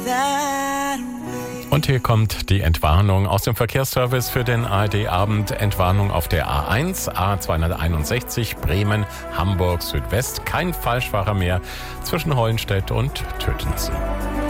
Und hier kommt die Entwarnung aus dem Verkehrsservice für den ARD-Abend. Entwarnung auf der A1, A261, Bremen, Hamburg, Südwest. Kein Falschfahrer mehr zwischen Hollenstedt und Tötensen.